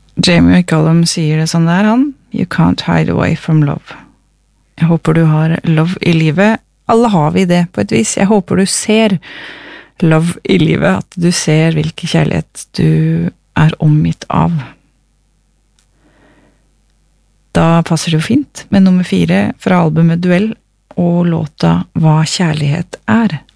Jamie McCollum sier det sånn der, han. You can't hide away from love. Jeg håper du har love i livet. Alle har vi det på et vis. Jeg håper du ser love i livet, at du ser hvilken kjærlighet du er omgitt av. Da passer det jo fint med nummer 4 fra albumet Duell og låta Hva kjærlighet er.